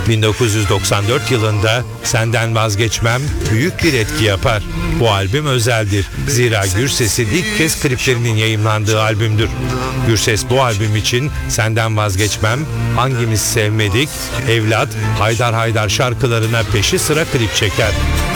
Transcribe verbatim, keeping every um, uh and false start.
bin dokuz yüz doksan dört yılında Senden Vazgeçmem büyük bir etki yapar. Bu albüm özeldir. Zira Gürses'in ilk kez kliplerinin yayımlandığı albümdür. Gürses bu albüm için Senden Vazgeçmem, Hangimiz Sevmedik, Evlat, Haydar Haydar şarkılarına peşi sıra klip çeker.